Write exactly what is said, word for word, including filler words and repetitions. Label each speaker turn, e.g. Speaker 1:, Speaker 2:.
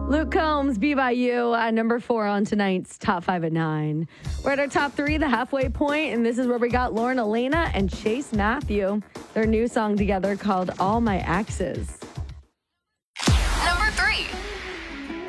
Speaker 1: Luke Combs, Be By You, at number four on tonight's Top five at nine. We're at our top three, the halfway point, and this is where we got Lauren Elena and Chase Matthew. Their new song together called All My Axes.